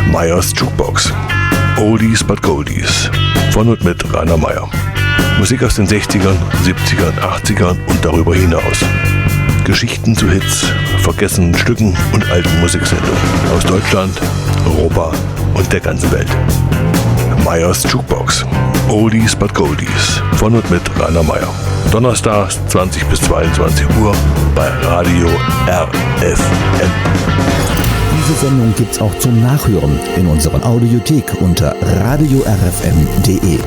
Meyers Jukebox. Oldies but Goldies. Von und mit Rainer Meyer. Musik aus den 60ern, 70ern, 80ern und darüber hinaus. Geschichten zu Hits, vergessenen Stücken und alten Musiksendungen aus Deutschland, Europa und der ganzen Welt. Meyers Jukebox. Oldies but Goldies. Von und mit Rainer Meyer. Donnerstags 20 bis 22 Uhr bei Radio RFM. Diese Sendung gibt's auch zum Nachhören in unserer Audiothek unter radiorfm.de.